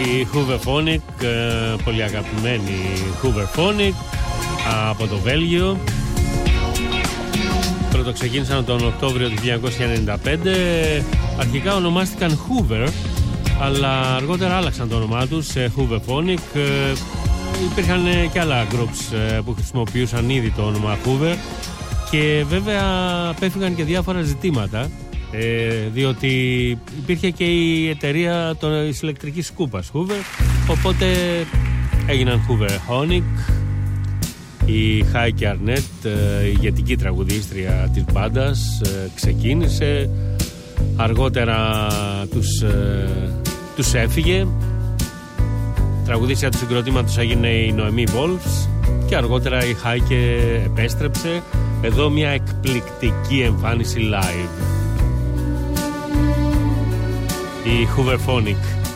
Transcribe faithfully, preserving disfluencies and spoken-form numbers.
Η Hooverphonic, πολύ αγαπημένη Hooverphonic από το Βέλγιο. Πρώτο ξεκίνησαν τον Οκτώβριο του χίλια εννιακόσια ενενήντα πέντε. Αρχικά ονομάστηκαν Hoover, αλλά αργότερα άλλαξαν το όνομά τους σε Hooverphonic. Υπήρχαν και άλλα groups που χρησιμοποιούσαν ήδη το όνομα Hoover και βέβαια πέφυγαν και διάφορα ζητήματα, διότι υπήρχε και η εταιρεία της ηλεκτρικής σκούπας Hoover, οπότε έγιναν Hooverphonic. Η Heike Arnett, η ηγετική τραγουδίστρια της μπάντας, ξεκίνησε, αργότερα τους, τους έφυγε. Τραγουδίστρια του συγκροτήματος έγινε η Noemi Wolf και αργότερα η Heike επέστρεψε. Εδώ μια εκπληκτική εμφάνιση live. Η Hooverphonic.